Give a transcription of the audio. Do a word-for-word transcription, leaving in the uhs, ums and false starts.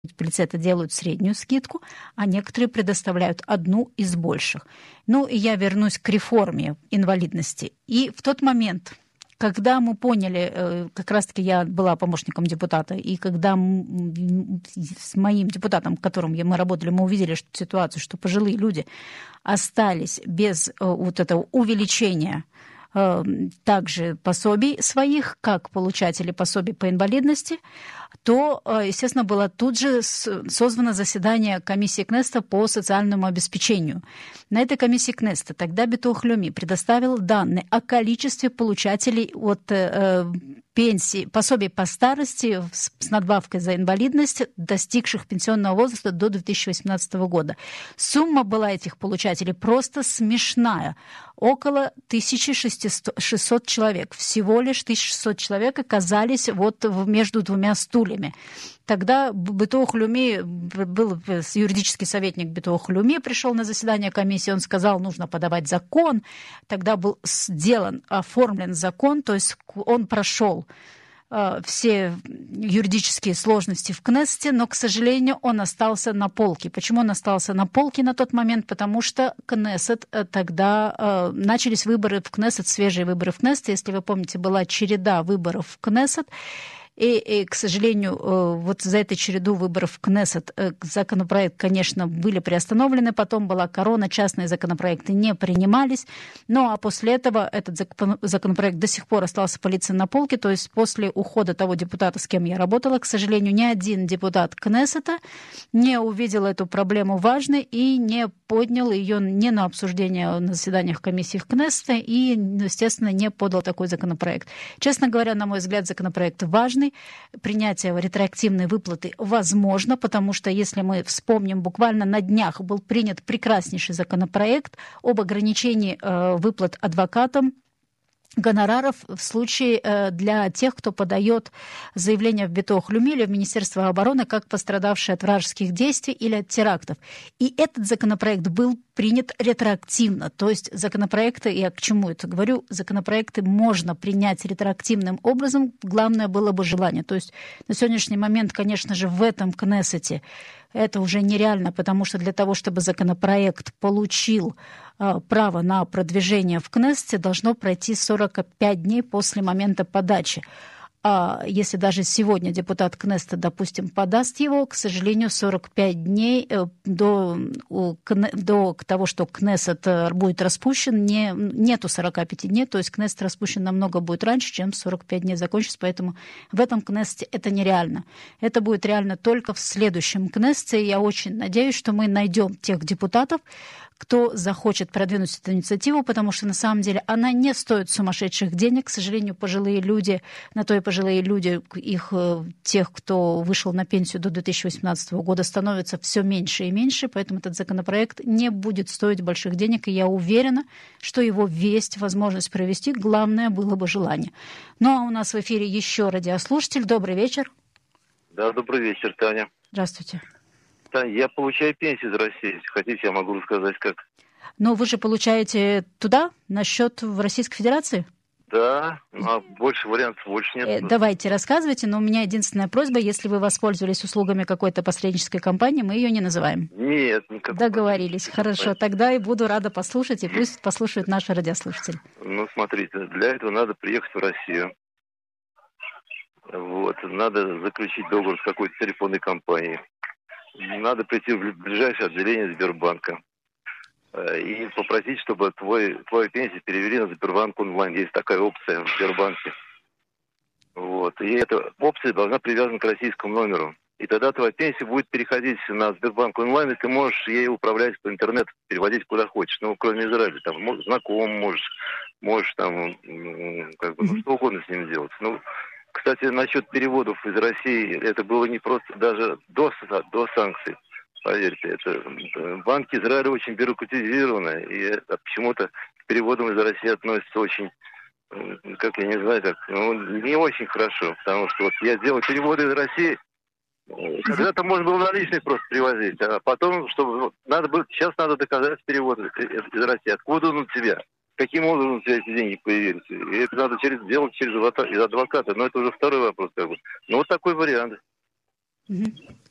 полицейты делают среднюю скидку, а некоторые предоставляют одну из больших. Ну, и я вернусь к реформе инвалидности. И в тот момент, когда мы поняли, как раз-таки я была помощником депутата, и когда с моим депутатом, с которым мы работали, мы увидели что, ситуацию, что пожилые люди остались без вот этого увеличения также пособий своих, как получатели пособий по инвалидности, то, естественно, было тут же созвано заседание комиссии Кнеста по социальному обеспечению. На этой комиссии Кнеста тогда Битуах Леуми предоставил данные о количестве получателей от э, пенсии, пособий по старости с, с надбавкой за инвалидность, достигших пенсионного возраста до две тысячи восемнадцатого года. Сумма была этих получателей просто смешная. Около тысяча шестьсот человек. Всего лишь тысяча шестьсот человек оказались вот между двумя стульями. Тогда Битуах Леуми, был юридический советник Битуах Леуми, пришел на заседание комиссии, он сказал, нужно подавать закон. Тогда был сделан, оформлен закон, то есть он прошел все юридические сложности в Кнессете, но, к сожалению, он остался на полке. Почему он остался на полке на тот момент? Потому что Кнессет тогда... Начались выборы в Кнессет, свежие выборы в Кнессет. Если вы помните, была череда выборов в Кнессет. И, и, к сожалению, вот за эту череду выборов в Кнессет законопроект, конечно, были приостановлены, потом была корона, частные законопроекты не принимались, ну а после этого этот законопроект до сих пор остался пылиться на полке, то есть после ухода того депутата, с кем я работала, к сожалению, ни один депутат Кнессета не увидел эту проблему важной и не поднял ее не на обсуждение на заседаниях комиссии в Кнессете и, естественно, не подал такой законопроект. Честно говоря, на мой взгляд, законопроект важный. Принятие ретроактивной выплаты возможно, потому что, если мы вспомним, буквально на днях был принят прекраснейший законопроект об ограничении э, выплат адвокатам гонораров в случае для тех, кто подает заявление в Битуах Леуми или в Министерство обороны как пострадавший от вражеских действий или от терактов. И этот законопроект был принят ретроактивно. То есть законопроекты, я к чему это говорю, законопроекты можно принять ретроактивным образом, главное было бы желание. То есть на сегодняшний момент, конечно же, в этом Кнессете это уже нереально, потому что для того, чтобы законопроект получил э, право на продвижение в Кнессете, должно пройти сорок пять дней после момента подачи. А если даже сегодня депутат Кнессета, допустим, подаст его, к сожалению, сорок пять дней до, до того, что Кнессет будет распущен, не, нету сорок пять дней, то есть Кнессет распущен намного будет раньше, чем сорок пять дней закончится, поэтому в этом Кнессете это нереально. Это будет реально только в следующем Кнессете, и я очень надеюсь, что мы найдем тех депутатов, кто захочет продвинуть эту инициативу, потому что на самом деле она не стоит сумасшедших денег. К сожалению, пожилые люди, на то и пожилые люди, их, тех, кто вышел на пенсию до две тысячи восемнадцатого года, становится все меньше и меньше, поэтому этот законопроект не будет стоить больших денег, и я уверена, что его весть, возможность провести, главное было бы желание. Ну а у нас в эфире еще радиослушатель. Добрый вечер. Да, добрый вечер, Таня. Здравствуйте. Я получаю пенсию из России. Если хотите, я могу рассказать, как. Но вы же получаете туда, на счет в Российской Федерации? Да, а больше вариантов больше нет. Давайте, рассказывайте, но у меня единственная просьба, если вы воспользовались услугами какой-то посреднической компании, мы ее не называем. Нет, никакой. Договорились, хорошо, тогда и буду рада послушать, и пусть послушают наши радиослушатели. Ну, смотрите, для этого надо приехать в Россию. Вот, надо заключить договор с какой-то телефонной компанией. Надо прийти в ближайшее отделение Сбербанка и попросить, чтобы твой, твою пенсию перевели на Сбербанк онлайн. Есть такая опция в Сбербанке. Вот. И эта опция должна привязана к российскому номеру. И тогда твоя пенсия будет переходить на Сбербанк онлайн, и ты можешь ей управлять по интернету, переводить куда хочешь. Ну, кроме Израиля, там, знакомым можешь, можешь там, как бы, ну, что угодно с ним делать. Ну, кстати, насчет переводов из России, это было не просто даже до, до санкций, поверьте. Это, банки Израиля очень бюрократизированы, и почему-то к переводам из России относятся очень, как я не знаю, как, ну, не очень хорошо, потому что вот я сделал переводы из России, когда-то можно было наличные просто привозить, а потом, чтобы надо было, сейчас надо доказать переводы из России, откуда он у тебя. Каким образом у тебя эти деньги появились? И это надо через, делать через адвоката, но это уже второй вопрос. Как бы. Ну, вот такой вариант.